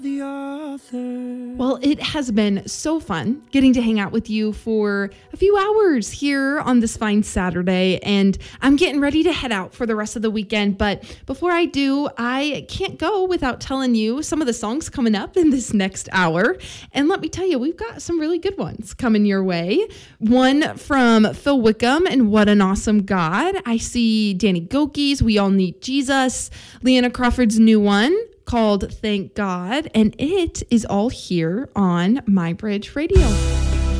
The author. Well, it has been so fun getting to hang out with you for a few hours here on this fine Saturday, and I'm getting ready to head out for the rest of the weekend. But before I do, I can't go without telling you some of the songs coming up in this next hour. And let me tell you, we've got some really good ones coming your way. One from Phil Wickham and What an Awesome God. I see Danny Gokey's We All Need Jesus, Leanna Crawford's new one called Thank God, and it is all here on My Bridge Radio.